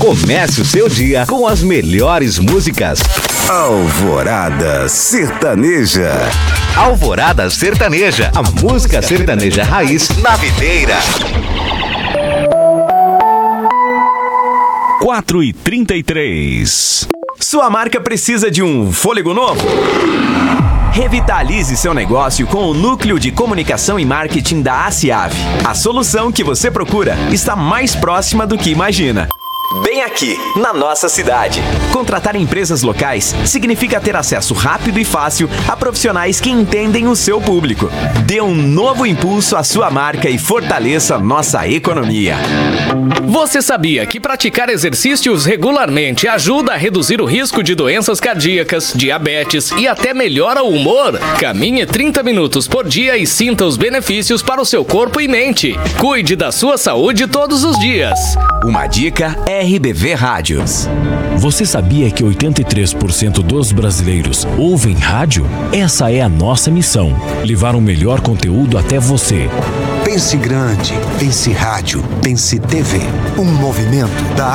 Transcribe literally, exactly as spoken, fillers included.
Comece o seu dia com as melhores músicas. Alvorada Sertaneja. Alvorada Sertaneja, a música sertaneja raiz na videira. quatro e trinta e três. Sua marca precisa de um fôlego novo? Revitalize seu negócio com o Núcleo de Comunicação e Marketing da ACIAV. A solução que você procura está mais próxima do que imagina. Bem aqui, na nossa cidade. Contratar empresas locais significa ter acesso rápido e fácil a profissionais que entendem o seu público. Dê um novo impulso à sua marca e fortaleça nossa economia. Você sabia que praticar exercícios regularmente ajuda a reduzir o risco de doenças cardíacas, diabetes e até melhora o humor? Caminhe trinta minutos por dia e sinta os benefícios para o seu corpo e mente. Cuide da sua saúde todos os dias. Uma dica R B V Rádios. Você sabia que oitenta e três por cento dos brasileiros ouvem rádio? Essa é a nossa missão: levar o melhor conteúdo até você. Pense grande, pense rádio, pense T V. Um movimento da